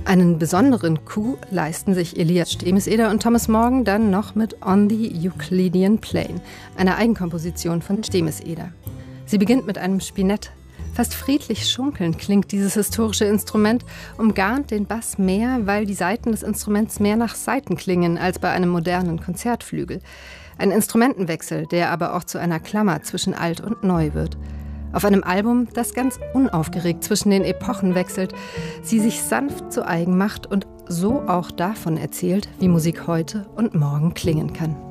Einen besonderen Coup leisten sich Elias Stemeseder und Thomas Morgan dann noch mit On the Euclidean Plane, einer Eigenkomposition von Stemeseder. Sie beginnt mit einem Spinett. Fast friedlich schunkelnd klingt dieses historische Instrument, umgarnt den Bass mehr, weil die Saiten des Instruments mehr nach Saiten klingen als bei einem modernen Konzertflügel. Ein Instrumentenwechsel, der aber auch zu einer Klammer zwischen alt und neu wird. Auf einem Album, das ganz unaufgeregt zwischen den Epochen wechselt, sie sich sanft zu eigen macht und so auch davon erzählt, wie Musik heute und morgen klingen kann.